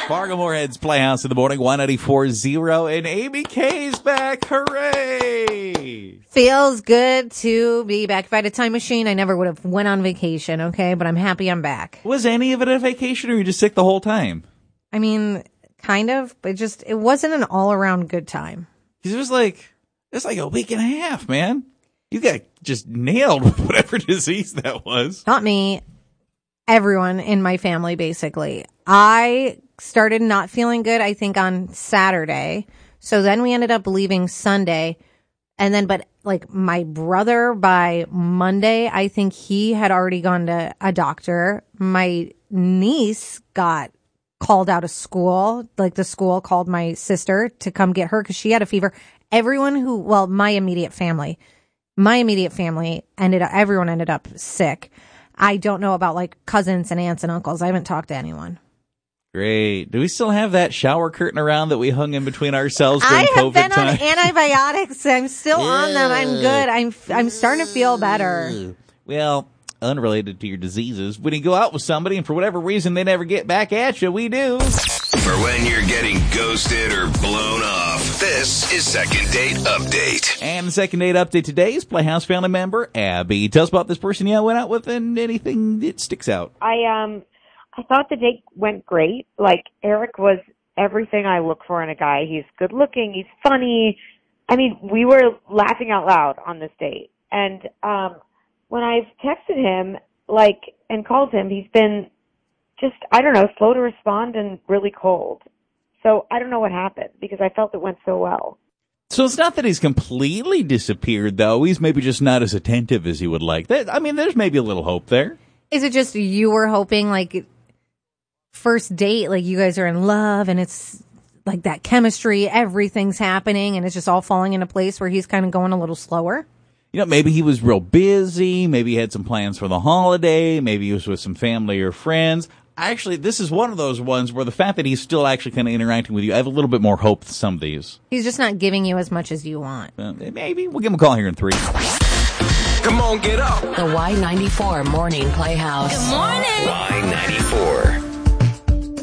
Fargo Moorhead's Playhouse in the morning, 194.0, and Amy K's back. Hooray! Feels good to be back. If I had a time machine, I never would have went on vacation, okay? But I'm happy I'm back. Was any of it a vacation, or were you just sick the whole time? I mean, kind of, but it wasn't an all-around good time. Because it's like a week and a half, man. You got just nailed with whatever disease that was. Not me. Everyone in my family, basically. I started not feeling good, I think, on Saturday. So then we ended up leaving Sunday. And then, but like my brother by Monday, I think he had already gone to a doctor. My niece got called out of school. Like the school called my sister to come get her because she had a fever. My immediate family everyone ended up sick. I don't know about like cousins and aunts and uncles. I haven't talked to anyone. Great. Do we still have that shower curtain around that we hung in between ourselves during COVID time? I have been on antibiotics. I'm still on them. I'm good. I'm starting to feel better. Well, unrelated to your diseases, when you go out with somebody and for whatever reason they never get back at you, we do. For when you're getting ghosted or blown off, this is Second Date Update. And the Second Date Update today is Playhouse family member Abby. Tell us about this person you went out with and anything that sticks out. I thought the date went great. Like, Eric was everything I look for in a guy. He's good looking. He's funny. I mean, we were laughing out loud on this date. And when I've texted him, and called him, he's been just, I don't know, slow to respond and really cold. So I don't know what happened because I felt it went so well. So it's not that he's completely disappeared, though. He's maybe just not as attentive as he would like. There's maybe a little hope there. Is it just you were hoping, like, first date, like you guys are in love and it's like that chemistry, everything's happening and it's just all falling into place where he's kind of going a little slower? Maybe he was real busy. Maybe he had some plans for the holiday. Maybe he was with some family or friends. Actually, this is one of those ones where the fact that he's still actually kind of interacting with you, I have a little bit more hope with some of these. He's just not giving you as much as you want. Maybe. We'll give him a call here in 3. Come on, get up. The Y94 Morning Playhouse. Good morning. Y94.